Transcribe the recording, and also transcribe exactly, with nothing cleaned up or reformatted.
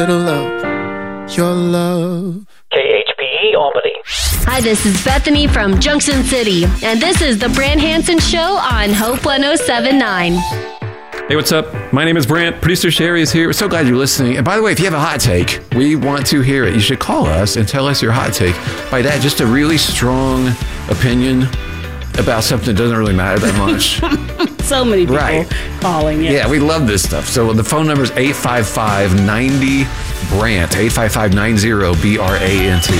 Little love, your love. K H P E Albany. Hi, this is Bethany from Junction City, and this is the Brant Hansen Show on Hope one oh seven point nine. Hey, what's up? My name is Brant. Producer Sherry is here. We're so glad you're listening. And by the way, if you have a hot take, we want to hear it. You should call us and tell us your hot take. By that, just a really strong opinion about something that doesn't really matter that much. So many people right. calling. Yes. Yeah, we love this stuff. So the phone number is eight five five, nine zero, B R A N T, eight five five, nine zero, B R A N T.